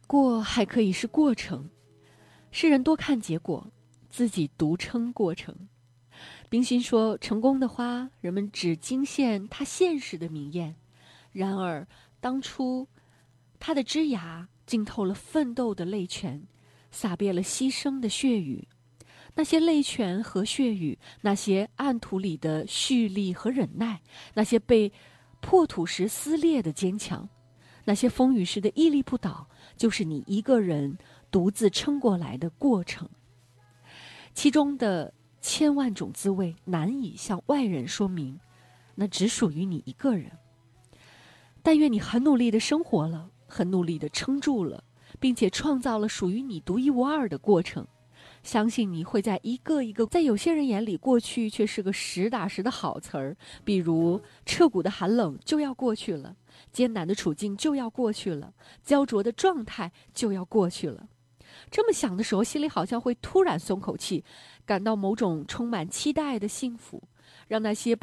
过还可以是过程，世人多看结果，自己独称过程。冰心说，成功的花，人们只惊现它现实的明艳，然而当初它的枝芽浸透了奋斗的泪泉，洒遍了牺牲的血雨。那些泪泉和血雨，那些暗土里的蓄力和忍耐，那些被破土时撕裂的坚强，那些风雨时的屹立不倒，就是你一个人独自撑过来的过程。其中的千万种滋味难以向外人说明，那只属于你一个人。但愿你很努力地生活了，很努力地撑住了，并且创造了属于你独一无二的过程。相信你会在一个一个在有些人眼里过去却是个实打实的好词儿，比如彻骨的寒冷就要过去了，艰难的处境就要过去了，焦灼的状态就要过去了。这么想的时候，心里好像会突然松口气，感到某种充满期待的幸福，让那些